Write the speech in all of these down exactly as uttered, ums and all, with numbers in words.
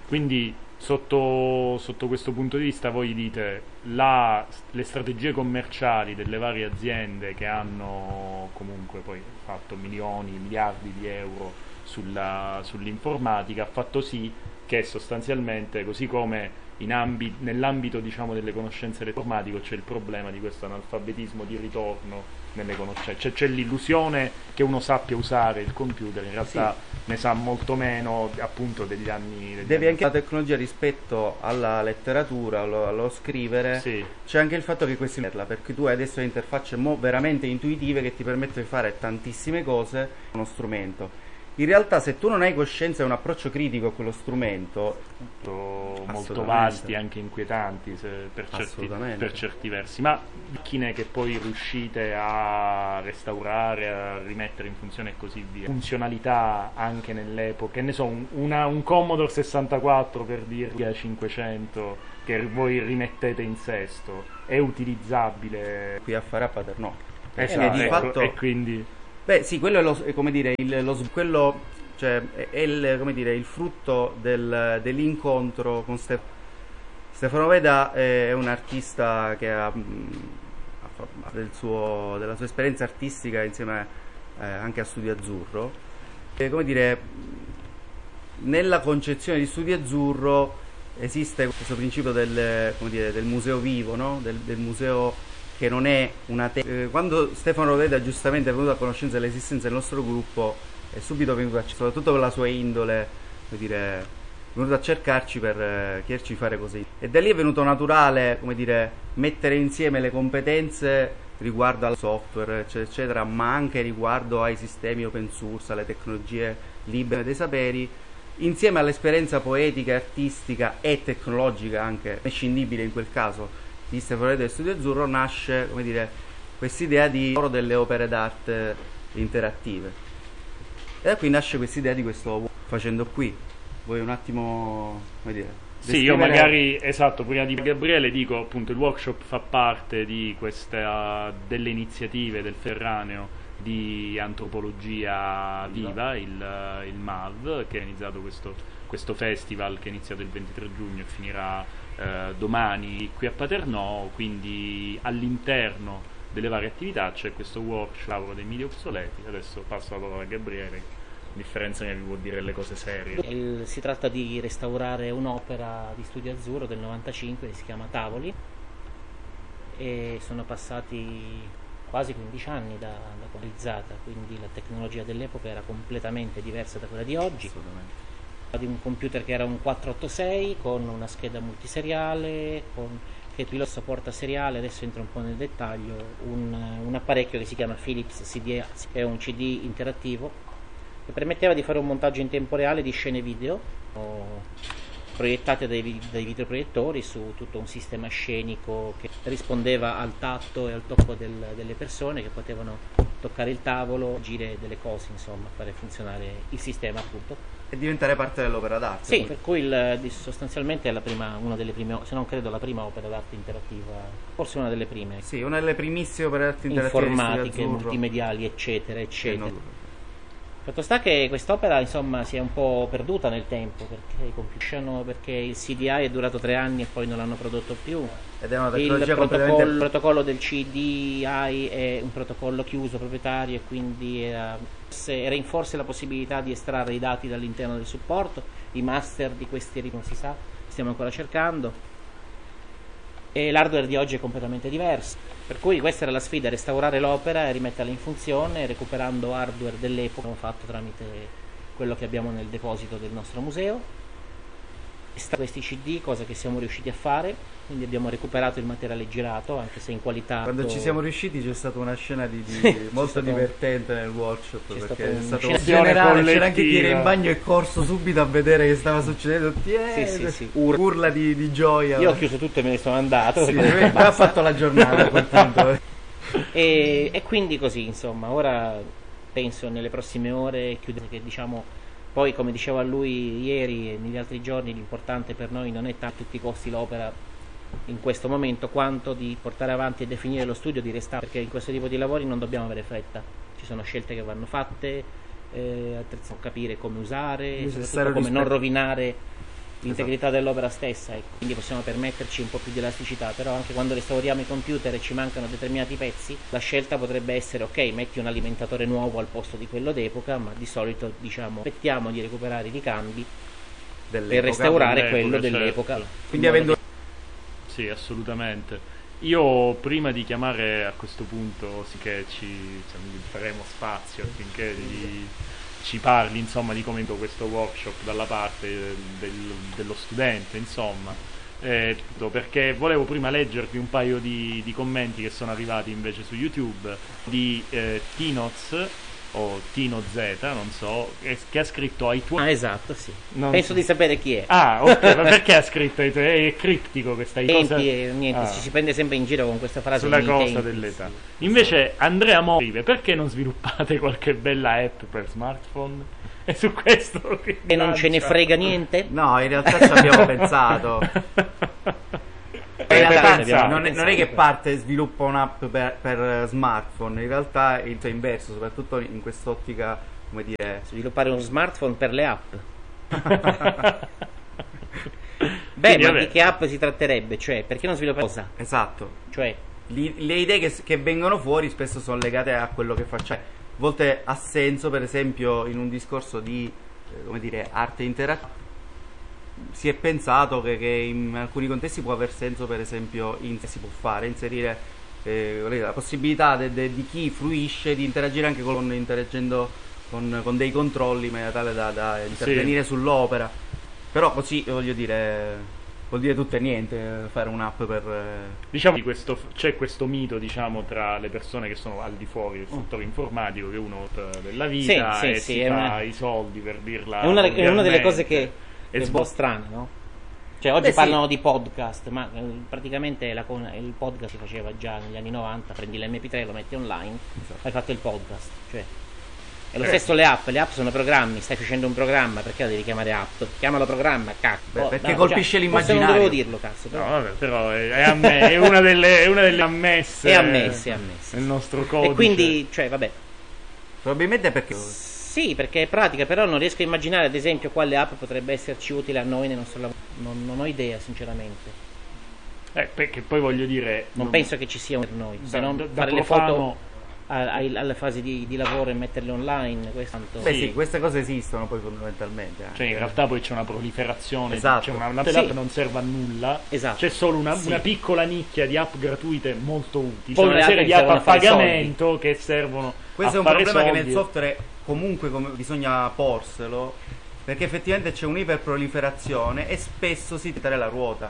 Quindi sotto, sotto questo punto di vista voi dite la, le strategie commerciali delle varie aziende che hanno comunque poi fatto milioni, miliardi di euro sulla, sull'informatica ha fatto sì che sostanzialmente, così come in ambi, nell'ambito diciamo delle conoscenze dell'informatico c'è il problema di questo analfabetismo di ritorno nelle conoscenze, cioè, c'è l'illusione che uno sappia usare il computer, in realtà sì, ne sa molto meno appunto degli anni degli devi anni. Anche la tecnologia rispetto alla letteratura, allo, allo scrivere, sì, c'è anche il fatto che questi perché tu hai adesso le interfacce mo veramente intuitive che ti permettono di fare tantissime cose con uno strumento. In realtà se tu non hai coscienza e un approccio critico a quello strumento, molto vasti, anche inquietanti se per, certi, per certi versi, ma macchine che poi riuscite a restaurare, a rimettere in funzione e così via, funzionalità anche nell'epoca, che ne so, un, una, un Commodore sessantaquattro per dirvi a cinquecento che voi rimettete in sesto, è utilizzabile qui a fare a Paternò, esatto, di ecco, fatto, e quindi beh sì, quello è lo, è come dire, il, lo, quello, cioè, è, è il, come dire, il frutto del, dell'incontro con Stefano. Stefano Veda è un artista che ha, ha del suo, della sua esperienza artistica insieme eh, anche a Studio Azzurro. E, come dire, nella concezione di Studio Azzurro esiste questo principio del, come dire, del museo vivo, no? del, del museo che non è una te- eh, quando Stefano Rodeda giustamente è venuto a conoscenza dell'esistenza del nostro gruppo è subito venuto a, soprattutto per la sua indole, come dire, è venuto a cercarci per eh, chiederci di fare così, e da lì è venuto naturale, come dire, mettere insieme le competenze riguardo al software eccetera, eccetera, ma anche riguardo ai sistemi open source, alle tecnologie libere dei saperi, insieme all'esperienza poetica e artistica e tecnologica anche prescindibile in quel caso di Stefano Rodeda e Studio Azzurro, nasce, come dire, quest'idea di loro delle opere d'arte interattive, e da qui nasce quest'idea di questo facendo qui. Vuoi un attimo, come dire, sì, io magari, esatto, prima di Gabriele dico appunto il workshop fa parte di questa, delle iniziative del Ferraneo di antropologia viva, il, il M A V, che ha iniziato questo, questo festival che è iniziato il ventitré giugno e finirà eh, domani qui a Paternò, quindi all'interno delle varie attività c'è questo workshop lavoro dei media obsoleti. Adesso passo la parola a Gabriele, a differenza mia vi può dire le cose serie. Il, si tratta di restaurare un'opera di Studio Azzurro del novantacinque che si chiama Tavoli, e sono passati quasi quindici anni da, da realizzata, quindi la tecnologia dell'epoca era completamente diversa da quella di oggi. Assolutamente. Di un computer che era un quattrocentottantasei con una scheda multiseriale, con, che il supporta seriale, adesso entro un po' nel dettaglio, un, un apparecchio che si chiama Philips C D, che è un C D interattivo, che permetteva di fare un montaggio in tempo reale di scene video proiettate dai, dai videoproiettori su tutto un sistema scenico che rispondeva al tatto e al tocco del, delle persone, che potevano toccare il tavolo, agire delle cose, insomma, fare funzionare il sistema appunto. E diventare parte dell'opera d'arte. Sì, per cui il, sostanzialmente è la prima, una delle prime, se non credo la prima opera d'arte interattiva, forse una delle prime. Sì, una delle primissime opere d'arte interattive informatiche, multimediali, eccetera, eccetera. Fatto sta che quest'opera insomma si è un po' perduta nel tempo, perché, perché il C D I è durato tre anni e poi non l'hanno prodotto più. Ed è una tecnologia il completamente... protocollo, il protocollo del C D I è un protocollo chiuso proprietario, e quindi era, era in forse la possibilità di estrarre i dati dall'interno del supporto. I master di questi non si sa, stiamo ancora cercando, e l'hardware di oggi è completamente diverso, per cui questa era la sfida: restaurare l'opera e rimetterla in funzione recuperando hardware dell'epoca. Abbiamo fatto tramite quello che abbiamo nel deposito del nostro museo questi C D, cosa che siamo riusciti a fare, quindi abbiamo recuperato il materiale girato, anche se in qualità. Quando ci siamo riusciti c'è stata una scena di, di molto divertente nel workshop, perché è stato un generale, c'era anche chi era in bagno e corso subito a vedere che stava succedendo, tutti, eh, sì, sì, sì. Ur- urla di, di gioia. Io ho chiuso tutto e me ne sono andato, sì, ha fatto la giornata a quel punto. e, e quindi così, insomma, ora penso nelle prossime ore chiudere, che diciamo. Poi, come diceva lui ieri e negli altri giorni, l'importante per noi non è tanto a tutti i costi l'opera in questo momento, quanto di portare avanti e definire lo studio di restauro, perché in questo tipo di lavori non dobbiamo avere fretta, ci sono scelte che vanno fatte, eh, capire come usare, soprattutto come non rovinare l'integrità esatto. dell'opera stessa, ecco. Quindi possiamo permetterci un po' più di elasticità, però anche quando restauriamo i computer e ci mancano determinati pezzi, la scelta potrebbe essere ok, metti un alimentatore nuovo al posto di quello d'epoca, ma di solito diciamo aspettiamo di recuperare i ricambi dell'epoca, per restaurare dell'epoca, quello certo. dell'epoca. Quindi avendo... Sì, assolutamente. Io prima di chiamare a questo punto sì che ci cioè, faremo spazio affinché gli, ci parli insomma di come questo workshop dalla parte del, dello studente insomma eh, perché volevo prima leggervi un paio di, di commenti che sono arrivati invece su YouTube di eh, Tinoz o Tino Z, non so, che ha scritto ai tuoi... Ah, esatto, sì. Non Penso so. di sapere chi è. Ah, ok, ma perché ha scritto ai tuoi... È criptico questa cosa... E niente, ah. ci si prende sempre in giro con questa frase. Sulla cosa dell'età. Sì. Invece Andrea Mo scrive, perché non sviluppate qualche bella app per smartphone? E su questo... E non ce ne frega niente? No, in realtà ci abbiamo pensato. In realtà, non, è, non è che parte sviluppa un'app per, per smartphone, in realtà è il inverso, soprattutto in quest'ottica, come dire, sviluppare uno smartphone per le app. Beh, Quindi, ma vabbè. di che app si tratterebbe? Cioè, perché non sviluppare cosa? Esatto. Cioè, le, le idee che, che vengono fuori spesso sono legate a quello che facciamo. A volte ha senso, per esempio, in un discorso di, eh, come dire, arte interattiva. Si è pensato che, che in alcuni contesti può aver senso, per esempio, in, si può fare, inserire eh, la possibilità de, de, di chi fruisce di interagire anche con, interagendo con, con dei controlli in maniera tale da, da intervenire sì. sull'opera. Però così, voglio dire, vuol dire tutto e niente fare un'app per... Eh... Diciamo che questo, c'è questo mito, diciamo, tra le persone che sono al di fuori del settore informatico, che uno della vita sì, e sì, si sì, fa una... i soldi per dirla. È una, è una delle cose che... è un po' sb- strano, no? Cioè oggi Beh, parlano sì. di podcast, ma eh, praticamente la, il podcast si faceva già negli anni novanta, prendi l'emme pi tre, lo metti online, esatto. hai fatto il podcast, cioè è lo eh. stesso le app, le app sono programmi, stai facendo un programma, perché lo devi chiamare app? Chiamalo programma, cazzo. Beh, oh, perché no, colpisce già, l'immaginario. Non dovevo dirlo, cazzo. Però, no, vabbè, però è, è, amme- è, una delle, è una delle ammesse. È ammesse, è ammesse. Nel nostro codice. E quindi, cioè, vabbè. Probabilmente perché... Sì, perché è pratica, però non riesco a immaginare ad esempio quale app potrebbe esserci utile a noi nel nostro lavoro. Non, non ho idea, sinceramente. Eh, perché poi voglio dire... Non, non penso che ci sia un per noi, se non da, da fare profano... le foto a, a, alle fasi di, di lavoro e metterle online. Questo Beh sì, queste cose esistono poi fondamentalmente. Anche. Cioè in realtà poi c'è una proliferazione, esatto. C'è una, una sì. app non serve a nulla, esatto. C'è solo una, sì. una piccola nicchia di app gratuite molto utili, poi c'è una serie di app a pagamento soldi. Che servono Questo a è un fare problema soldi. Che nel software comunque come bisogna porselo, perché effettivamente c'è un'iperproliferazione e spesso si tira la ruota.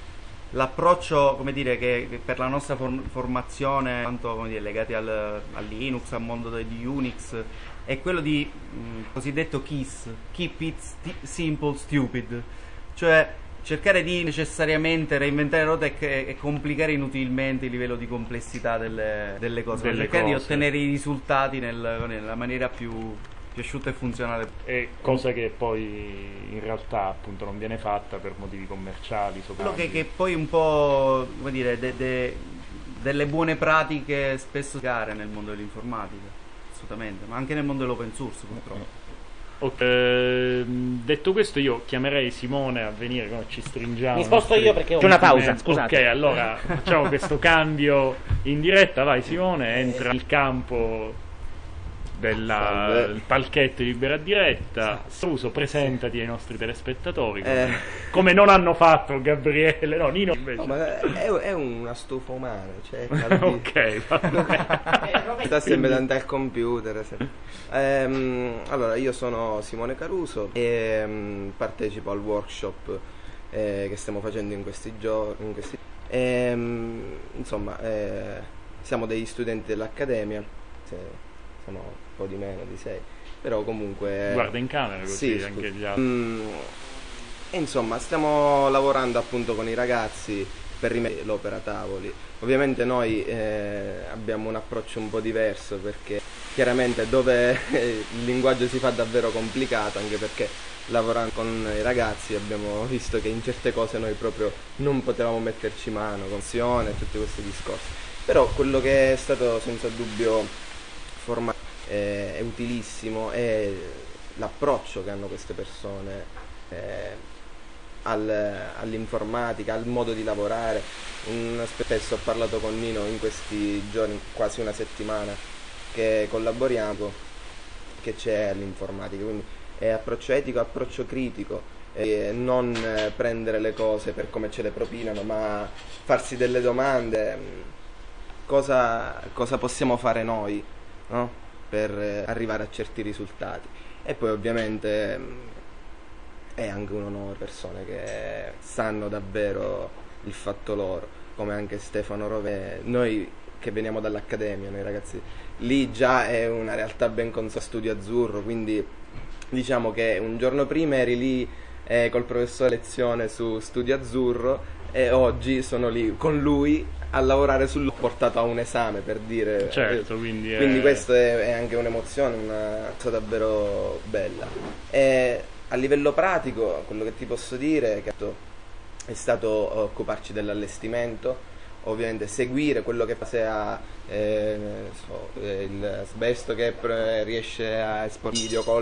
L'approccio, come dire, che per la nostra form- formazione, tanto come dire, legati al, al Linux, al mondo di Unix, è quello di mh, cosiddetto KISS, Keep It sti- Simple Stupid, cioè cercare di necessariamente reinventare rotte e, e complicare inutilmente il livello di complessità delle, delle cose, delle cercare cose. di ottenere i risultati nel, nella maniera più, più asciutta e funzionale. E cosa che poi in realtà appunto non viene fatta per motivi commerciali. Quello che, che poi un po', come dire, de, de, delle buone pratiche spesso gare nel mondo dell'informatica, assolutamente, ma anche nel mondo dell'open source purtroppo. Okay. Eh, detto questo io chiamerei Simone a venire, come ci stringiamo. Mi sposto io perché ho una pausa, scusate. Ok, allora facciamo questo cambio in diretta, vai Simone, entra nel campo del palchetto Libera Diretta. Saluso, presentati ai nostri telespettatori come, eh. come non hanno fatto Gabriele, no Nino invece. No, ma è, è una stufa umana, cioè, ok, va bene. Sta sempre davanti al computer. Ehm, allora, io sono Simone Caruso e um, partecipo al workshop eh, che stiamo facendo in questi giorni. Questi... Ehm, insomma, eh, siamo degli studenti dell'Accademia. Se, sono un po' di meno di sei, però comunque guarda in camera così sì, anche gli altri. Mm, e insomma stiamo lavorando appunto con i ragazzi per rimettere l'opera tavoli. Ovviamente noi eh, abbiamo un approccio un po' diverso, perché chiaramente dove il linguaggio si fa davvero complicato, anche perché lavorando con i ragazzi abbiamo visto che in certe cose noi proprio non potevamo metterci mano, consione e tutti questi discorsi. Però quello che è stato senza dubbio forma- eh, è utilissimo, è l'approccio che hanno queste persone, eh, al, all'informatica, al modo di lavorare. Un, spesso ho parlato con Nino in questi giorni, quasi una settimana che collaboriamo, che c'è all'informatica, quindi è approccio etico, approccio critico, e non prendere le cose per come ce le propinano, ma farsi delle domande: cosa, cosa possiamo fare noi, no? Per arrivare a certi risultati. E poi ovviamente è anche un onore, persone che sanno davvero il fatto loro, come anche Stefano Rovè. Noi che veniamo dall'Accademia, noi ragazzi, lì già è una realtà ben consolidata, Studio Azzurro, quindi diciamo che un giorno prima eri lì eh, col professore lezione su Studio Azzurro, e oggi sono lì con lui a lavorare sul portato a un esame, per dire. Certo, quindi, è... quindi questo è, è anche un'emozione, una cosa davvero bella. E a livello pratico, quello che ti posso dire è che è stato occuparci dell'allestimento, ovviamente seguire quello che fa, eh, so, il Sbesto che riesce a esporre video,